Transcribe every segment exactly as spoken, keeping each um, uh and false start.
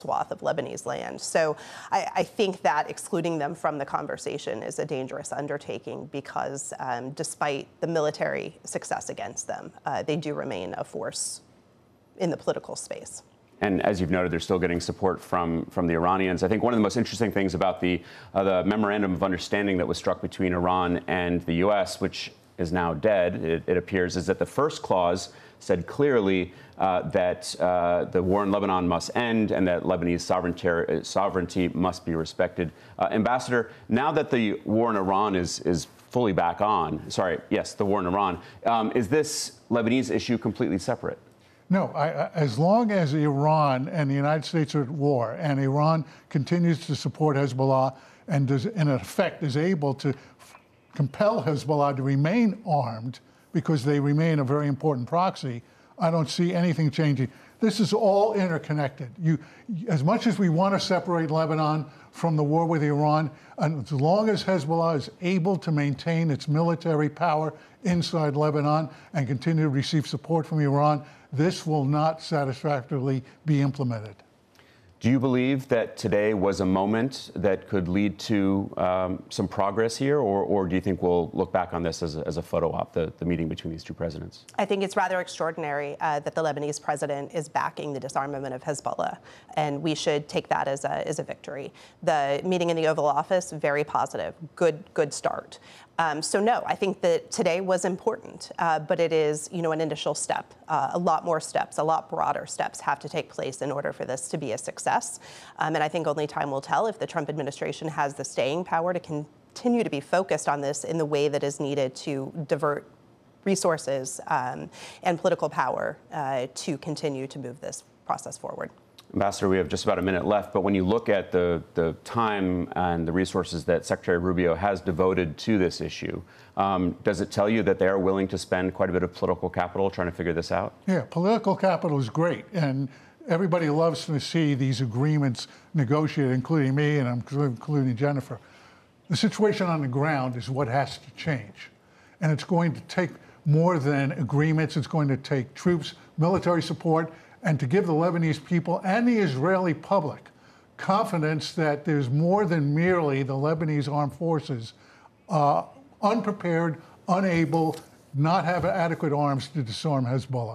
swath of Lebanese land. So I, I think that excluding them from the conversation is a dangerous undertaking because um, despite the military success against them, uh, they do remain a force in the political space. And as you've noted, they're still getting support from, from the Iranians. I think one of the most interesting things about the, uh, the memorandum of understanding that was struck between Iran and the U S, which is now dead, it, it appears, is that the first clause said clearly uh, that uh, the war in Lebanon must end and that Lebanese sovereignty, sovereignty must be respected. Uh, Ambassador, now that the war in Iran is, is fully back on, sorry, yes, the war in Iran, um, is this Lebanese issue completely separate? No, I, I, as long as Iran and the United States are at war and Iran continues to support Hezbollah and does, in effect is able to compel Hezbollah to remain armed because they remain a very important proxy, I don't see anything changing. This is all interconnected. You, as much as we want to separate Lebanon from the war with Iran, and as long as Hezbollah is able to maintain its military power inside Lebanon and continue to receive support from Iran, this will not satisfactorily be implemented. Do you believe that today was a moment that could lead to um, some progress here, or, or do you think we'll look back on this as a, as a photo op, the, the meeting between these two presidents? I think it's rather extraordinary uh, that the Lebanese president is backing the disarmament of Hezbollah, and we should take that as a, as a victory. The meeting in the Oval Office, very positive, good, good start. Um, so no, I think that today was important, uh, but it is, you know, an initial step. Uh, a lot more steps, a lot broader steps have to take place in order for this to be a success. Um, and I think only time will tell if the Trump administration has the staying power to continue to be focused on this in the way that is needed to divert resources um, and political power uh, to continue to move this process forward. Ambassador, we have just about a minute left, but when you look at the, the time and the resources that Secretary Rubio has devoted to this issue, um, does it tell you that they are willing to spend quite a bit of political capital trying to figure this out? Yeah, political capital is great, and everybody loves to see these agreements negotiated, including me and including Jennifer. The situation on the ground is what has to change, and it's going to take more than agreements. It's going to take troops, military support, and to give the Lebanese people and the Israeli public confidence that there's more than merely the Lebanese armed forces uh, unprepared, unable, not have adequate arms to disarm Hezbollah.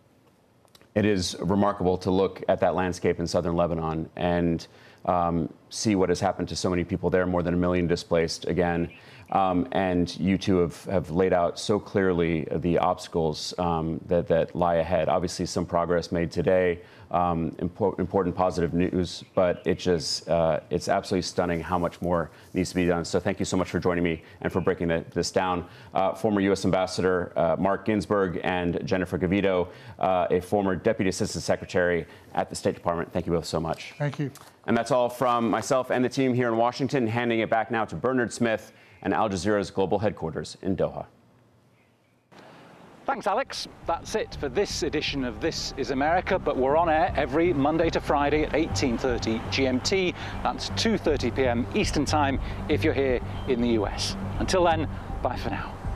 It is remarkable to look at that landscape in southern Lebanon and um, see what has happened to so many people there, more than a million displaced again. Um, and you two have, have laid out so clearly the obstacles um, that, that lie ahead. Obviously, some progress made today, um, import, important positive news, but it just, uh, it's absolutely stunning how much more needs to be done. So thank you so much for joining me and for breaking the, this down. Uh, former U S Ambassador uh, Mark Ginsburg and Jennifer Gavito, uh, a former Deputy Assistant Secretary at the State Department. Thank you both so much. Thank you. And that's all from myself and the team here in Washington, handing it back now to Bernard Smith and Al Jazeera's global headquarters in Doha. Thanks, Alex. That's it for this edition of This is America, but we're on air every Monday to Friday at eighteen thirty G M T. That's two thirty p m Eastern Time if you're here in the U S. Until then, bye for now.